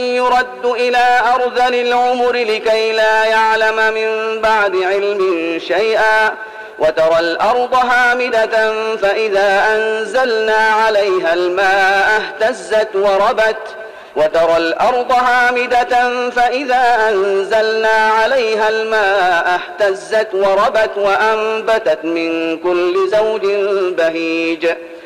يرد إلى أرذل العمر لكي لا يعلم من بعد علم شيئا وترى الأرض هامدة فإذا أنزلنا عليها الماء اهتزت وربت وأنبتت من كل زوج بهيج